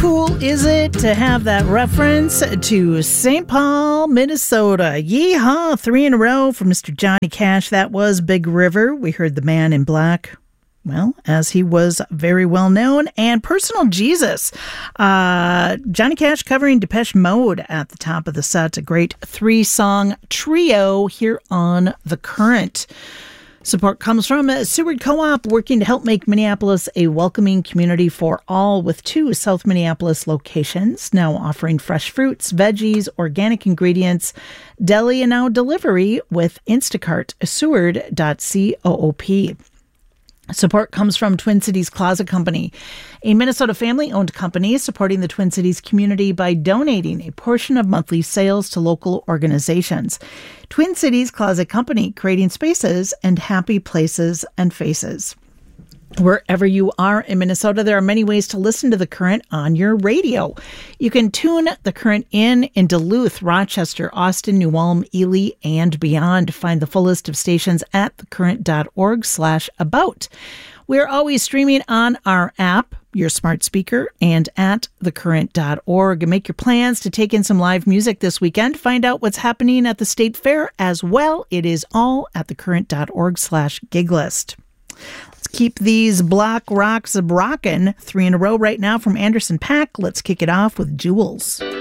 cool is it to have that reference to St. Paul, Minnesota? Yeehaw! 3 in a row for Mr. Johnny Cash. That was Big River. We heard The Man in Black, well, as he was very well known, and Personal Jesus. Johnny Cash covering Depeche Mode at the top of the set. A great 3-song trio here on The Current. Support comes from Seward Co-op, working to help make Minneapolis a welcoming community for all, with 2 South Minneapolis locations, now offering fresh fruits, veggies, organic ingredients, deli, and now delivery with Instacart. Seward.coop. Support comes from Twin Cities Closet Company, a Minnesota family-owned company supporting the Twin Cities community by donating a portion of monthly sales to local organizations. Twin Cities Closet Company, creating spaces and happy places and faces. Wherever you are in Minnesota, there are many ways to listen to The Current on your radio. You can tune The Current in Duluth, Rochester, Austin, New Ulm, Ely, and beyond. Find the full list of stations at thecurrent.org/about. We're always streaming on our app, your smart speaker, and at thecurrent.org. Make your plans to take in some live music this weekend. Find out what's happening at the State Fair as well. It is all at thecurrent.org/giglist. Keep these block rocks rockin'. 3 in a row right now from Anderson .Paak. Let's kick it off with Jewels.